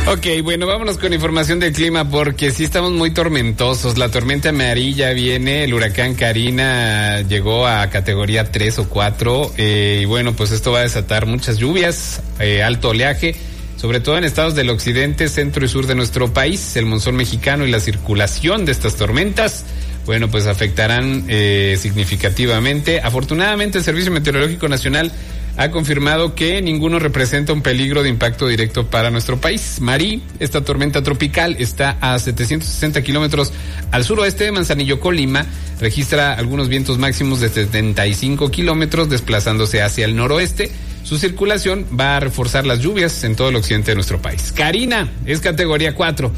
Ok, bueno, vámonos con información del clima porque sí estamos muy tormentosos. La tormenta amarilla viene, el huracán Karina llegó a categoría 3 o 4 y bueno, pues esto va a desatar muchas lluvias, alto oleaje, sobre todo en estados del occidente, centro y sur de nuestro país. El monzón mexicano y la circulación de estas tormentas, bueno, pues afectarán significativamente. Afortunadamente, el Servicio Meteorológico Nacional ha confirmado que ninguno representa un peligro de impacto directo para nuestro país. Marí, esta tormenta tropical, está a 760 kilómetros al suroeste de Manzanillo, Colima. Registra algunos vientos máximos de 75 kilómetros, desplazándose hacia el noroeste. Su circulación va a reforzar las lluvias en todo el occidente de nuestro país. Karina es categoría 4.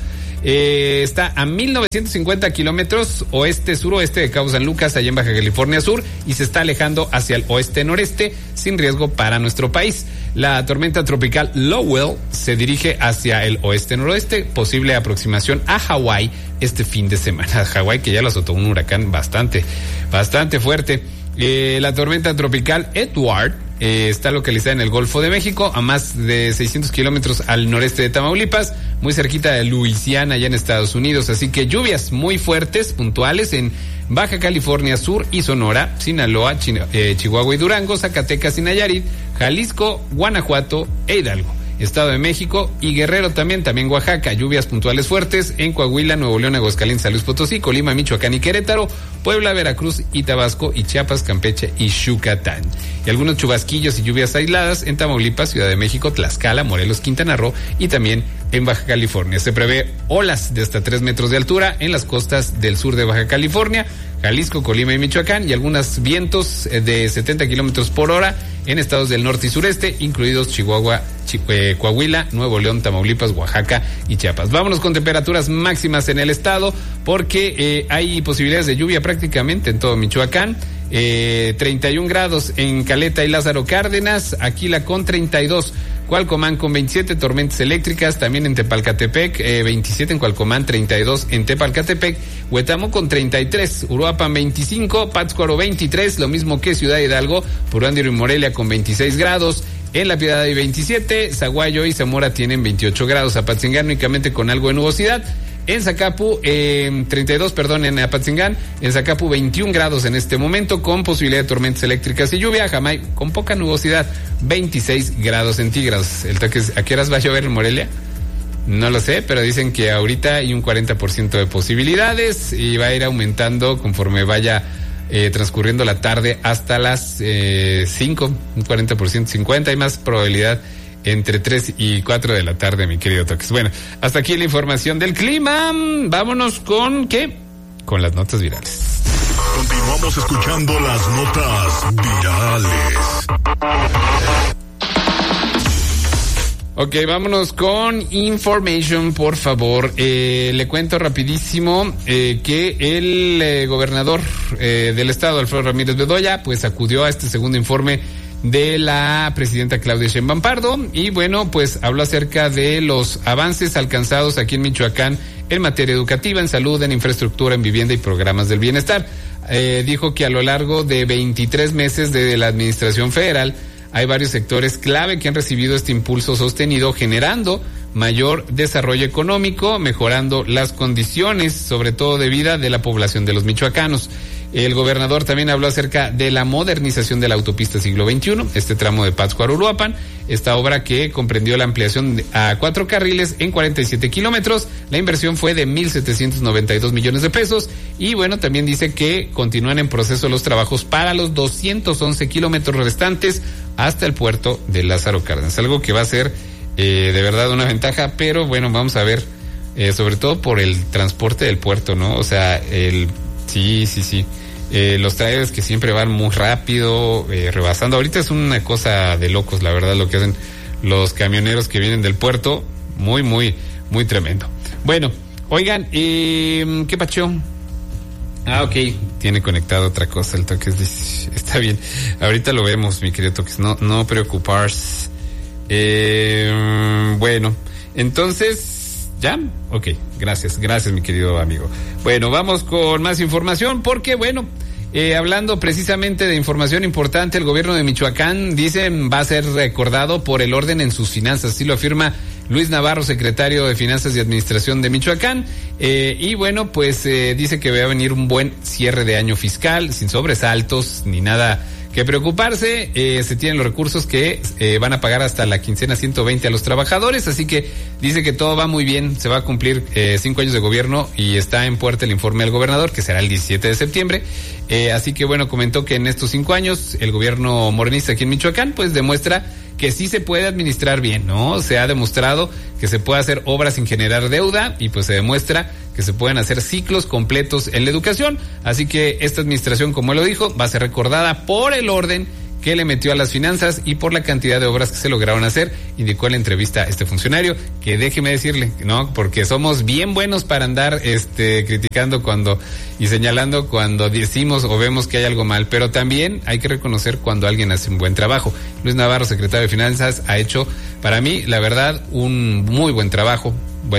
Está a 1950 kilómetros oeste-suroeste de Cabo San Lucas, allá en Baja California Sur, y se está alejando hacia el oeste-noreste sin riesgo para nuestro país. La tormenta tropical Lowell se dirige hacia el oeste-noroeste, posible aproximación a Hawái este fin de semana. Hawái, que ya lo azotó un huracán bastante fuerte. La tormenta tropical Edward está localizada en el Golfo de México, a más de 600 kilómetros al noreste de Tamaulipas, muy cerquita de Luisiana, allá en Estados Unidos. Así que lluvias muy fuertes, puntuales en Baja California Sur y Sonora, Sinaloa, Chihuahua y Durango, Zacatecas y Nayarit, Jalisco, Guanajuato e Hidalgo. Estado de México y Guerrero también Oaxaca, lluvias puntuales fuertes en Coahuila, Nuevo León, Aguascalientes, San Luis Potosí, Colima, Michoacán y Querétaro, Puebla, Veracruz y Tabasco y Chiapas, Campeche y Yucatán. Y algunos chubasquillos y lluvias aisladas en Tamaulipas, Ciudad de México, Tlaxcala, Morelos, Quintana Roo y también en Baja California. Se prevé olas de hasta 3 metros de altura en las costas del sur de Baja California, Jalisco, Colima y Michoacán, y algunos vientos de 70 kilómetros por hora en estados del norte y sureste, incluidos Chihuahua, Coahuila, Nuevo León, Tamaulipas, Oaxaca y Chiapas. Vámonos con temperaturas máximas en el estado, porque hay posibilidades de lluvia prácticamente en todo Michoacán. 31 grados en Caleta y Lázaro Cárdenas, Aquila con 32, Cualcomán con 27, tormentas eléctricas, también en Tepalcatepec, 27 en Cualcomán, 32 en Tepalcatepec, Huetamo con 33, Uruapan 25, Pátzcuaro 23, lo mismo que Ciudad Hidalgo, Puruándiro y Morelia con 26 grados, en La Piedad hay 27, Zaguayo y Zamora tienen 28 grados, Apatzingán únicamente con algo de nubosidad. En Zacapu, 32, en Apatzingán, en Zacapu 21 grados en este momento, con posibilidad de tormentas eléctricas y lluvia. Jamay, con poca nubosidad, 26 grados centígrados. ¿A qué horas va a llover en Morelia? No lo sé, pero dicen que ahorita hay un 40% de posibilidades y va a ir aumentando conforme vaya transcurriendo la tarde hasta las 5, un 40%, 50, hay más probabilidad entre 3 y 4 de la tarde, mi querido Toques. Bueno, hasta aquí la información del clima. Vámonos con ¿qué? Con las notas virales. Continuamos escuchando las notas virales. Ok, vámonos con information, por favor. Le cuento rapidísimo que el gobernador del estado, Alfredo Ramírez Bedoya, pues acudió a este segundo informe de la presidenta Claudia Sheinbaum Pardo y bueno, pues habló acerca de los avances alcanzados aquí en Michoacán en materia educativa, en salud, en infraestructura, en vivienda y programas del bienestar. Dijo que a lo largo de 23 meses de la administración federal hay varios sectores clave que han recibido este impulso sostenido, generando mayor desarrollo económico, mejorando las condiciones, sobre todo de vida, de la población de los michoacanos. El gobernador también habló acerca de la modernización de la autopista siglo XXI, este tramo de Pátzcuaro-Uruapan, esta obra que comprendió la ampliación a 4 carriles en 47 kilómetros. La inversión fue de 1,792 millones de pesos y bueno, también dice que continúan en proceso los trabajos para los 211 kilómetros restantes hasta el puerto de Lázaro Cárdenas, algo que va a ser de verdad una ventaja, pero bueno, vamos a ver, sobre todo por el transporte del puerto, ¿no? O sea, Sí. Los trailers que siempre van muy rápido, rebasando. Ahorita es una cosa de locos, la verdad, lo que hacen los camioneros que vienen del puerto. Muy tremendo. Bueno, oigan, ¿qué pacho? Ok, tiene conectado otra cosa, el Toques. Está bien, ahorita lo vemos, mi querido Toques, no preocuparse. Bueno, entonces... ¿Ya? Ok, gracias mi querido amigo. Bueno, vamos con más información porque, bueno, hablando precisamente de información importante, el gobierno de Michoacán, dicen, va a ser recordado por el orden en sus finanzas. Así lo afirma Luis Navarro, secretario de Finanzas y Administración de Michoacán. Y bueno, pues dice que va a venir un buen cierre de año fiscal, sin sobresaltos ni nada que preocuparse. Se tienen los recursos que van a pagar hasta la quincena 120 a los trabajadores, así que dice que todo va muy bien. Se va a cumplir 5 años de gobierno y está en puerta el informe al gobernador, que será el 17 de septiembre. Así que bueno, comentó que en estos 5 años el gobierno morenista aquí en Michoacán pues demuestra que sí se puede administrar bien, ¿no? Se ha demostrado que se puede hacer obras sin generar deuda y pues se demuestra que se pueden hacer ciclos completos en la educación. Así que esta administración, como él lo dijo, va a ser recordada por el orden que le metió a las finanzas y por la cantidad de obras que se lograron hacer, indicó en la entrevista este funcionario, que déjeme decirle, ¿no? Porque somos bien buenos para andar criticando y señalando cuando decimos o vemos que hay algo mal, pero también hay que reconocer cuando alguien hace un buen trabajo. Luis Navarro, secretario de Finanzas, ha hecho, para mí, la verdad, un muy buen trabajo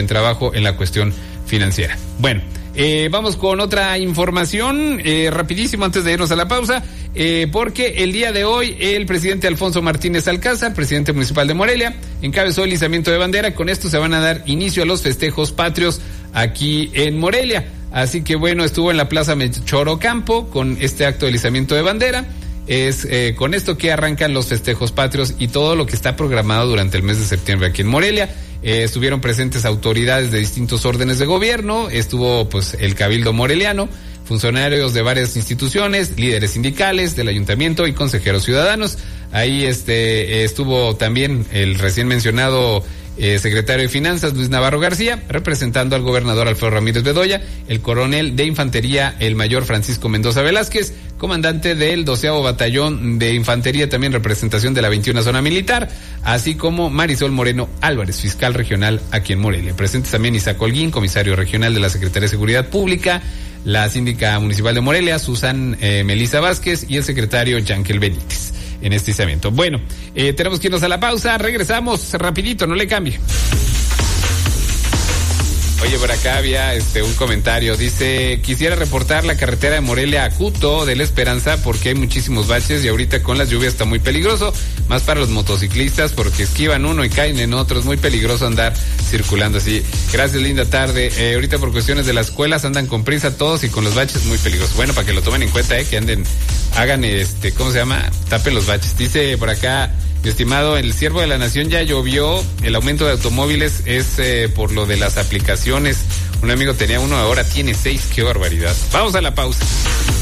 en la cuestión financiera. Bueno, vamos con otra información, rapidísimo antes de irnos a la pausa, porque el día de hoy el presidente Alfonso Martínez Alcázar, presidente municipal de Morelia, encabezó el izamiento de bandera. Con esto se van a dar inicio a los festejos patrios aquí en Morelia. Así que bueno, estuvo en la Plaza Mechorocampo con este acto de izamiento de bandera. Es con esto que arrancan los festejos patrios y todo lo que está programado durante el mes de septiembre aquí en Morelia. Estuvieron presentes autoridades de distintos órdenes de gobierno, estuvo pues el Cabildo Moreliano, funcionarios de varias instituciones, líderes sindicales del ayuntamiento y consejeros ciudadanos. Ahí estuvo también el recién mencionado secretario de Finanzas, Luis Navarro García, representando al gobernador Alfredo Ramírez Bedoya, el coronel de infantería, el mayor Francisco Mendoza Velázquez, comandante del 12º Batallón de Infantería, también representación de la 21 Zona Militar, así como Marisol Moreno Álvarez, fiscal regional aquí en Morelia. Presentes también Isaac Holguín, comisario regional de la Secretaría de Seguridad Pública, la síndica municipal de Morelia, Susan Melisa Vázquez, y el secretario Yankel Benítez en este izamiento. Bueno, tenemos que irnos a la pausa, regresamos rapidito, no le cambie. Oye, por acá había un comentario, dice: quisiera reportar la carretera de Morelia a Cuto de la Esperanza porque hay muchísimos baches y ahorita con las lluvias está muy peligroso, más para los motociclistas porque esquivan uno y caen en otro, es muy peligroso andar circulando así. Gracias, linda tarde. Ahorita por cuestiones de las escuelas andan con prisa todos y con los baches muy peligrosos. Bueno, para que lo tomen en cuenta, que hagan ¿cómo se llama? Tapen los baches. Dice por acá: mi estimado, el Siervo de la Nación ya llovió, el aumento de automóviles es por lo de las aplicaciones. Un amigo tenía uno, ahora tiene 6, qué barbaridad. Vamos a la pausa.